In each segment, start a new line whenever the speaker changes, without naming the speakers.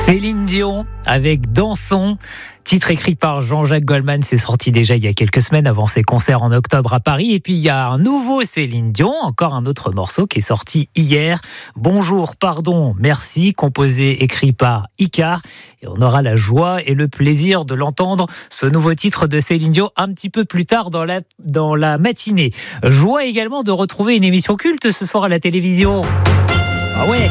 Céline Dion avec Dansons, titre écrit par Jean-Jacques Goldman, c'est sorti déjà il y a quelques semaines avant ses concerts en octobre à Paris. Et puis il y a un nouveau Céline Dion, encore un autre morceau qui est sorti hier, Bonjour, pardon, merci, composé, écrit par Icar. Et on aura la joie et le plaisir de l'entendre, ce nouveau titre de Céline Dion, un petit peu plus tard dans la matinée. Joie également de retrouver une émission culte ce soir à la télévision. Ah ouais!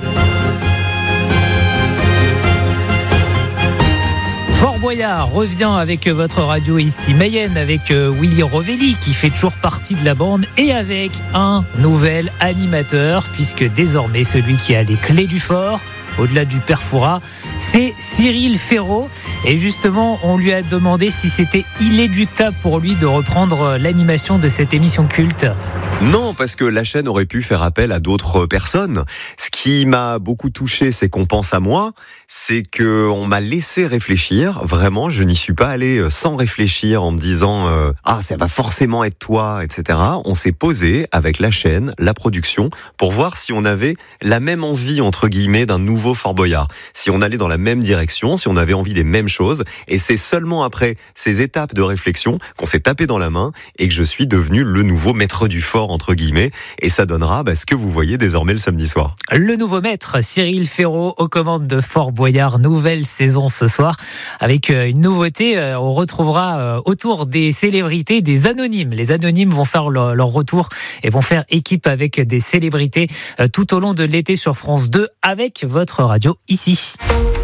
Fort Boyard revient avec votre radio ici Mayenne, avec Willy Rovelli qui fait toujours partie de la bande et avec un nouvel animateur, puisque désormais celui qui a les clés du fort, au-delà du père Fouras, c'est Cyril Ferraud. Et justement, on lui a demandé si c'était inéluctable pour lui de reprendre l'animation de cette émission culte.
Non, parce que la chaîne aurait pu faire appel à d'autres personnes. Ce qui m'a beaucoup touché, c'est qu'on pense à moi, c'est qu'on m'a laissé réfléchir. Vraiment, je n'y suis pas allé sans réfléchir en me disant ça va forcément être toi, etc. On s'est posé avec la chaîne, la production, pour voir si on avait la même envie, entre guillemets, d'un nouveau Fort Boyard. Si on allait dans la même direction, si on avait envie des mêmes choses. Et c'est seulement après ces étapes de réflexion qu'on s'est tapé dans la main et que je suis devenu le nouveau maître du fort, entre guillemets, et ça donnera ce que vous voyez désormais le samedi soir.
Le nouveau maître, Cyril Ferraud, aux commandes de Fort Boyard, nouvelle saison ce soir, avec une nouveauté, on retrouvera autour des célébrités, des anonymes. Les anonymes vont faire leur retour et vont faire équipe avec des célébrités tout au long de l'été sur France 2, avec votre radio ici.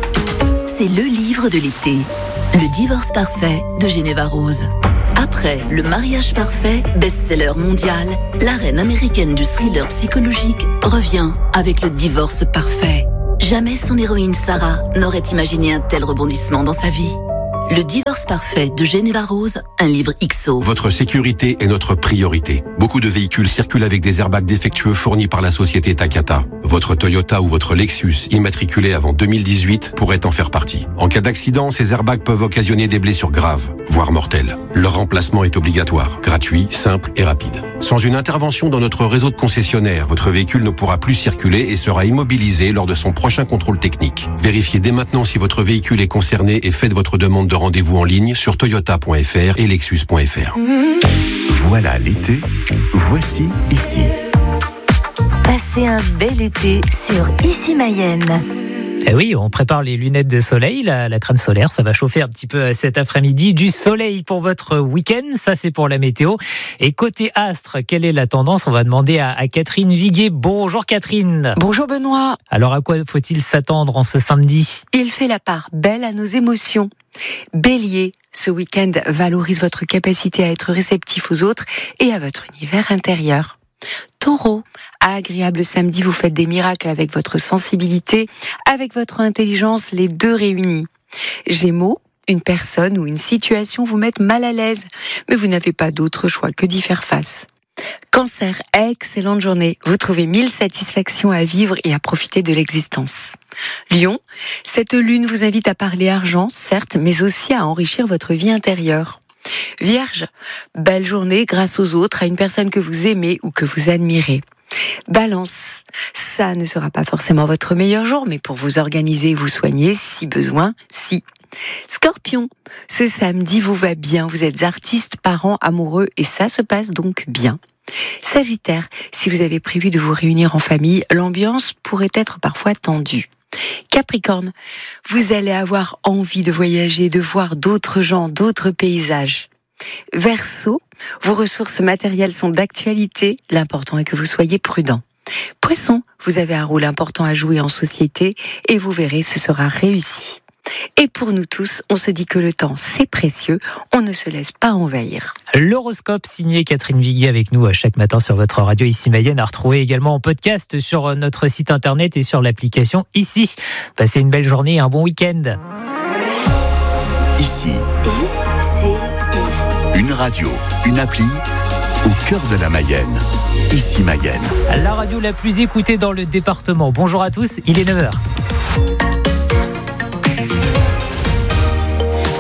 C'est le livre de l'été, Le divorce parfait de Geneva Rose. Après Le mariage parfait, best-seller mondial, la reine américaine du thriller psychologique revient avec Le divorce parfait. Jamais son héroïne Sarah n'aurait imaginé un tel rebondissement dans sa vie. Le divorce parfait de Geneva Rose, un livre XO.
Votre sécurité est notre priorité. Beaucoup de véhicules circulent avec des airbags défectueux fournis par la société Takata. Votre Toyota ou votre Lexus, immatriculé avant 2018, pourrait en faire partie. En cas d'accident, ces airbags peuvent occasionner des blessures graves, voire mortelles. Leur remplacement est obligatoire, gratuit, simple et rapide. Sans une intervention dans notre réseau de concessionnaires, votre véhicule ne pourra plus circuler et sera immobilisé lors de son prochain contrôle technique. Vérifiez dès maintenant si votre véhicule est concerné et faites votre demande de rendez-vous en ligne sur toyota.fr et lexus.fr.
Voilà l'été, voici ici.
Passez un bel été sur Ici Mayenne.
Eh oui, on prépare les lunettes de soleil, la crème solaire, ça va chauffer un petit peu cet après-midi. Du soleil pour votre week-end, ça c'est pour la météo. Et côté astre, quelle est la tendance? On va demander à Catherine Viguier. Bonjour Catherine.
Bonjour Benoît.
Alors à quoi faut-il s'attendre en ce samedi?
Il fait la part belle à nos émotions. Bélier, ce week-end valorise votre capacité à être réceptif aux autres et à votre univers intérieur. Taureau, agréable samedi, vous faites des miracles avec votre sensibilité, avec votre intelligence, les deux réunis. Gémeaux, une personne ou une situation vous met mal à l'aise, mais vous n'avez pas d'autre choix que d'y faire face. Cancer, excellente journée, vous trouvez 1000 satisfactions à vivre et à profiter de l'existence. Lion, cette lune vous invite à parler argent, certes, mais aussi à enrichir votre vie intérieure. Vierge, belle journée grâce aux autres, à une personne que vous aimez ou que vous admirez. Balance, ça ne sera pas forcément votre meilleur jour, mais pour vous organiser et vous soigner, si besoin, si. Scorpion, ce samedi vous va bien, vous êtes artiste, parent, amoureux et ça se passe donc bien. Sagittaire, si vous avez prévu de vous réunir en famille, l'ambiance pourrait être parfois tendue. Capricorne, vous allez avoir envie de voyager, de voir d'autres gens, d'autres paysages. Verseau, vos ressources matérielles sont d'actualité, l'important est que vous soyez prudent. Poisson, vous avez un rôle important à jouer en société et vous verrez, ce sera réussi. Et pour nous tous, on se dit que le temps, c'est précieux, on ne se laisse pas envahir.
L'horoscope signé Catherine Viguier avec nous chaque matin sur votre radio ici Mayenne, à retrouver également en podcast sur notre site internet et sur l'application ici. Passez une belle journée et un bon week-end.
Ici, une radio, une appli au cœur de la Mayenne. Ici Mayenne.
La radio la plus écoutée dans le département. Bonjour à tous, il est 9h.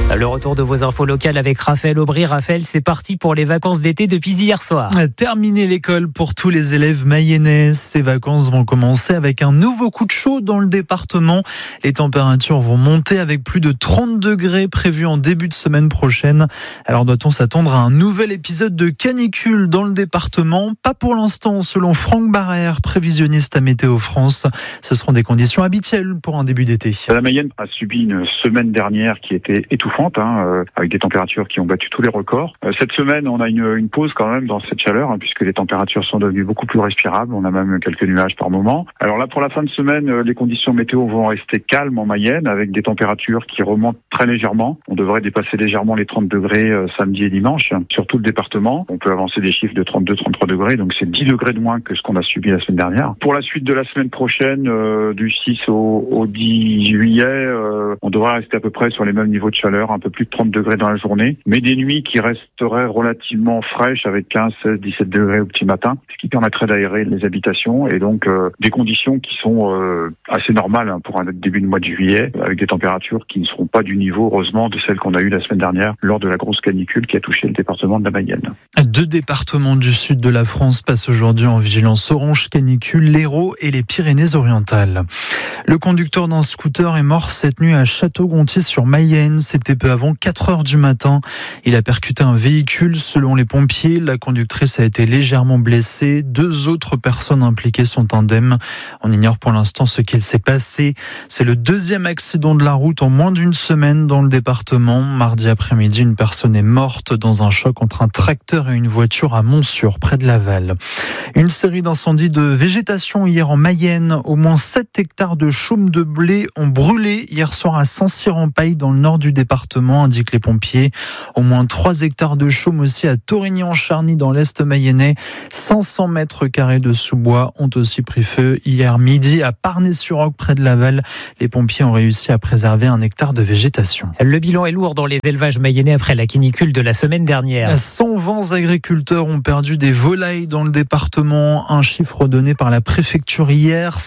Le retour de vos infos locales avec Raphaël Aubry. Raphaël, c'est parti pour les vacances d'été depuis hier soir.
Terminer l'école pour tous les élèves mayennais. Ces vacances vont commencer avec un nouveau coup de chaud dans le département. Les températures vont monter avec plus de 30 degrés prévus en début de semaine prochaine. Alors doit-on s'attendre à un nouvel épisode de canicule dans le département? Pas pour l'instant, selon Franck Barrère, prévisionniste à Météo France. Ce seront des conditions habituelles pour un début d'été.
La Mayenne a subi une semaine dernière qui était étouffante, avec des températures qui ont battu tous les records. Cette semaine, on a une pause quand même dans cette chaleur, puisque les températures sont devenues beaucoup plus respirables. On a même quelques nuages par moment. Alors là, pour la fin de semaine, les conditions météo vont rester calmes en Mayenne, avec des températures qui remontent très légèrement. On devrait dépasser légèrement les 30 degrés samedi et dimanche sur tout le département. On peut avancer des chiffres de 32-33 degrés, donc c'est 10 degrés de moins que ce qu'on a subi la semaine dernière. Pour la suite de la semaine prochaine, du 6 au 10 juillet, on devrait rester à peu près sur les mêmes niveaux de chaleur, un peu plus de 30 degrés dans la journée, mais des nuits qui resteraient relativement fraîches avec 15, 16, 17 degrés au petit matin, ce qui permettrait d'aérer les habitations et donc des conditions qui sont assez normales pour un début de mois de juillet, avec des températures qui ne seront pas du niveau, heureusement, de celles qu'on a eues la semaine dernière lors de la grosse canicule qui a touché le département de la Mayenne.
2 départements du sud de la France passent aujourd'hui en vigilance orange canicule, l'Hérault et les Pyrénées-Orientales. Le conducteur d'un scooter est mort cette nuit à Château-Gontier sur Mayenne. C'était peu avant 4 heures du matin. Il a percuté un véhicule. Selon les pompiers, la conductrice a été légèrement blessée. 2 autres personnes impliquées sont indemnes. On ignore pour l'instant ce qu'il s'est passé. C'est le 2e accident de la route en moins d'une semaine dans le département. Mardi après-midi, une personne est morte dans un choc entre un tracteur et une voiture à Montsûrs, près de Laval. Une série d'incendies de végétation hier en Mayenne. Au moins 7 hectares de chaume de blé ont brûlé hier soir à Saint-Cyr-en-Paille dans le nord du département, indiquent les pompiers. Au moins 3 hectares de chaume aussi à Torigny-en-Charny dans l'est mayennais. 500 mètres carrés de sous-bois ont aussi pris feu hier midi à Parnay-sur-Ocq près de Laval. Les pompiers ont réussi à préserver 1 hectare de végétation.
Le bilan est lourd dans les élevages mayennais après la canicule de la semaine dernière.
120 agriculteurs ont perdu des volailles dans le département. Un chiffre donné par la préfecture hier.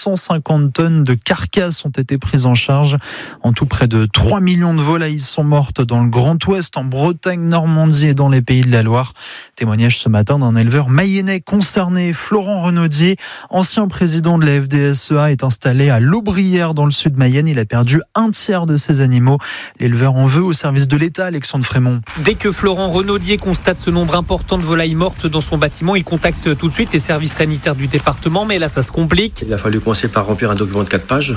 650 tonnes de carcasses ont été prises en charge. En tout, près de 3 millions de volailles sont mortes dans le Grand Ouest, en Bretagne, Normandie et dans les Pays de la Loire. Témoignage ce matin d'un éleveur mayennais concerné, Florent Renaudier, ancien président de la FDSEA, est installé à l'Aubrière dans le sud Mayenne. Il a perdu 1/3 de ses animaux. L'éleveur en veut au service de l'État, Alexandre Frémont.
Dès que Florent Renaudier constate ce nombre important de volailles mortes dans son bâtiment, il contacte tout de suite les services sanitaires du département, mais là ça se complique.
Il a fallu commencer par remplir un document de 4 pages,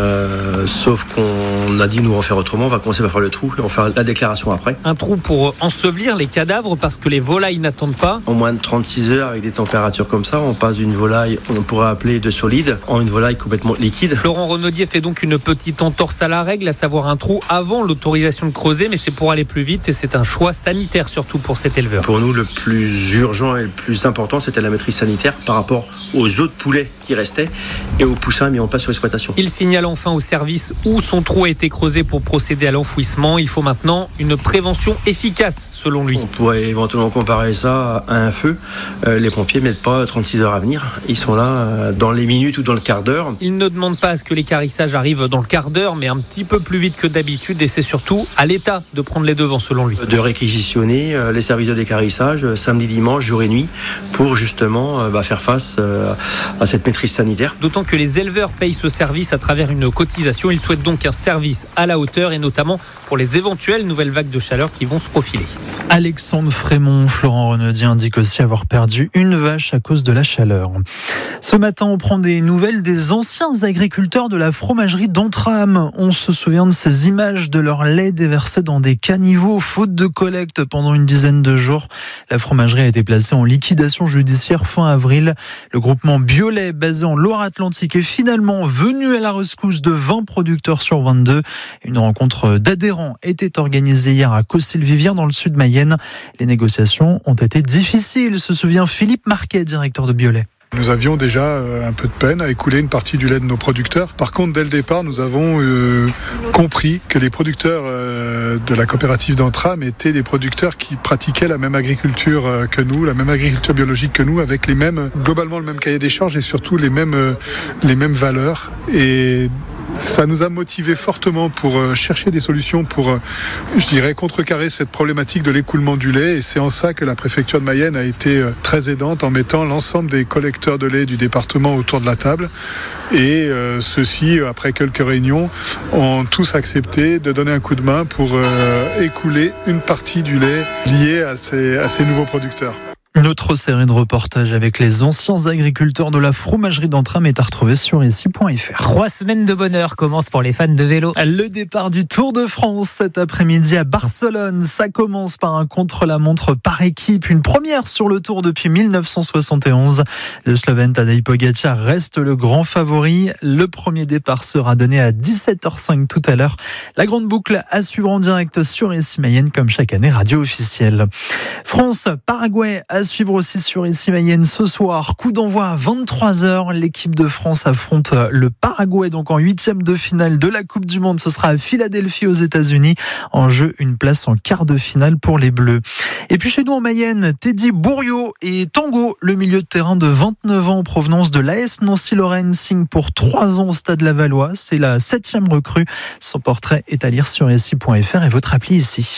sauf qu'on a dit nous en faire autrement, on va commencer par faire le trou et on va faire la déclaration après.
Un trou pour ensevelir les cadavres parce que les volailles n'attendent pas.
En moins de 36 heures avec des températures comme ça, on passe d'une volaille qu'on pourrait appeler de solide en une volaille complètement liquide.
Florent Renaudier fait donc une petite entorse à la règle, à savoir un trou avant l'autorisation de creuser, mais c'est pour aller plus vite et c'est un choix sanitaire surtout pour cet éleveur.
Pour nous, le plus urgent et le plus important, c'était la maîtrise sanitaire par rapport aux autres poulets qui restaient et aux poussins mis en place sur l'exploitation.
Il signale enfin au service où son trou a été creusé pour procéder à l'enfouissement. Il faut maintenant une prévention efficace, selon lui.
On pourrait éventuellement comparer ça à un feu. Les pompiers ne mettent pas 36 heures à venir. Ils sont là dans les minutes ou dans le quart d'heure.
Ils ne demandent pas à ce que l'équarrissage arrive dans le quart d'heure, mais un petit peu plus vite que d'habitude. Et c'est surtout à l'État de prendre les devants, selon lui.
De réquisitionner les services de déquarissage samedi, dimanche, jour et nuit, pour justement faire face à cette maîtrise sanitaire.
D'autant que les éleveurs payent ce service à travers une cotisation. Ils souhaitent donc un service à la hauteur et notamment pour les éventuelles nouvelles vagues de chaleur qui vont se profiler.
Alexandre Frémont, Florent Renaudier indique aussi avoir perdu une vache à cause de la chaleur. Ce matin, on prend des nouvelles des anciens agriculteurs de la fromagerie d'Entram. On se souvient de ces images de leur lait déversé dans des caniveaux, faute de collecte pendant une dizaine de jours. La fromagerie a été placée en liquidation judiciaire fin avril. Le groupement Biolait, basé en Loire-Atlantique, est finalement venu à la rescousse de 20 producteurs sur 22. Une rencontre d'adhérents était organisée hier à Cossil-Vivière dans le sud Mayenne. Les négociations ont été difficiles, se souvient Philippe Marquet, directeur de Biolait.
Nous avions déjà un peu de peine à écouler une partie du lait de nos producteurs. Par contre, dès le départ, nous avons compris que les producteurs de la coopérative d'Entram étaient des producteurs qui pratiquaient la même agriculture que nous, la même agriculture biologique que nous, avec globalement le même cahier des charges et surtout les mêmes valeurs. Et ça nous a motivés fortement pour chercher des solutions pour, je dirais, contrecarrer cette problématique de l'écoulement du lait. Et c'est en ça que la préfecture de Mayenne a été très aidante en mettant l'ensemble des collecteurs de lait du département autour de la table. Et ceux-ci, après quelques réunions, ont tous accepté de donner un coup de main pour écouler une partie du lait lié à ces nouveaux producteurs.
Notre série de reportages avec les anciens agriculteurs de la fromagerie d'Entram est à retrouver sur ici.fr.
3 semaines de bonheur commencent pour les fans de vélo.
Le départ du Tour de France cet après-midi à Barcelone. Ça commence par un contre-la-montre par équipe. Une première sur le Tour depuis 1971. Le Slovène Tadej Pogačar reste le grand favori. Le premier départ sera donné à 17h05 tout à l'heure. La grande boucle à suivre en direct sur ici Mayenne comme chaque année radio officielle. France-Paraguay à suivre aussi sur ici Mayenne ce soir. Coup d'envoi à 23h. L'équipe de France affronte le Paraguay donc en 8e de finale de la Coupe du Monde. Ce sera à Philadelphie aux États-Unis. En jeu, une place en quart de finale pour les Bleus. Et puis chez nous en Mayenne, Teddy Bourriot et Tango, le milieu de terrain de 29 ans en provenance de l'AS Nancy-Lorraine, signe pour 3 ans au Stade Lavallois. C'est la 7e recrue. Son portrait est à lire sur ici.fr et votre appli ici.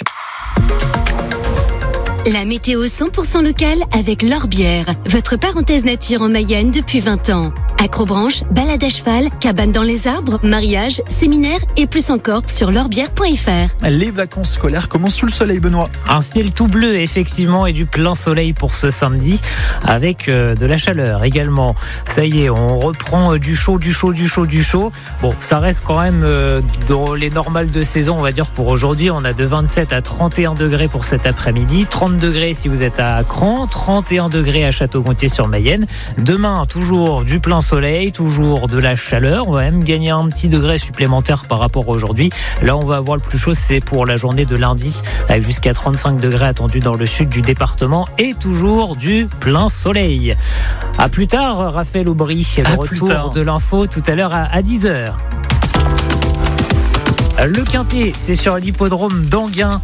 La météo 100% locale avec L'Orbière, votre parenthèse nature en Mayenne depuis 20 ans. Acrobranche, balade à cheval, cabane dans les arbres, mariage, séminaire et plus encore sur l'orbière.fr.
Les vacances scolaires commencent sous le soleil, Benoît.
Un ciel tout bleu, effectivement, et du plein soleil pour ce samedi, avec de la chaleur également. Ça y est, on reprend du chaud. Bon, ça reste quand même dans les normales de saison, on va dire, pour aujourd'hui. On a de 27 à 31 degrés pour cet après-midi, 30 degrés si vous êtes à Cran, 31 degrés à Château-Gontier-sur-Mayenne. Demain, toujours du plein soleil, toujours de la chaleur. On va même gagner un petit degré supplémentaire par rapport à aujourd'hui. Là, on va avoir le plus chaud, c'est pour la journée de lundi, avec jusqu'à 35 degrés attendus dans le sud du département et toujours du plein soleil. À plus tard, Raphaël Aubry, le retour de l'info tout à l'heure à 10h. Le Quintet, c'est sur l'hippodrome d'Anguin.